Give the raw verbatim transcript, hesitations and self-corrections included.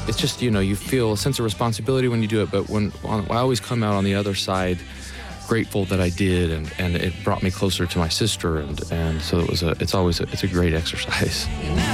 it's just, you know, you feel a sense of responsibility when you do it, but when I always come out on the other side grateful that I did, and, and it brought me closer to my sister, and, and so it was a, it's always a, it's a great exercise.